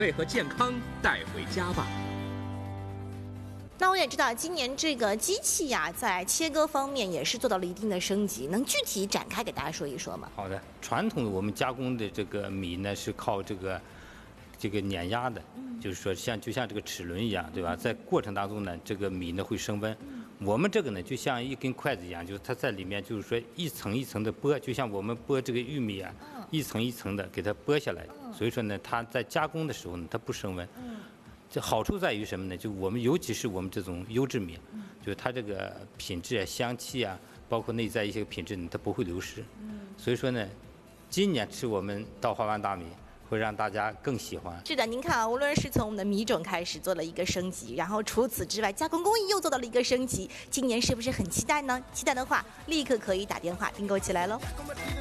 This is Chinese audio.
味和健康带回家吧。 那我也知道，今年这个机器呀，在切割方面也是做到了一定的升级，能具体展开给大家说一说吗？ 好的，传统的我们加工的这个米呢，是靠这个碾压的，就是说就像这个齿轮一样，对吧？在过程当中呢，这个米呢会升温。我们这个呢，就像一根筷子一样，就是它在里面就是说一层一层的剥，就像我们剥这个玉米啊，一层一层的给它剥下来。所以说呢，它在加工的时候呢，它不升温。这好处在于什么呢？就我们尤其是我们这种优质米，就是它这个品质啊、香气啊，包括内在一些品质呢，它不会流失。所以说呢，今年吃我们稻花湾大米会让大家更喜欢。 是的，您看啊，无论是从我们的米种开始做了一个升级，然后除此之外，加工工艺又做到了一个升级，今年是不是很期待呢？期待的话，立刻可以打电话订购起来喽。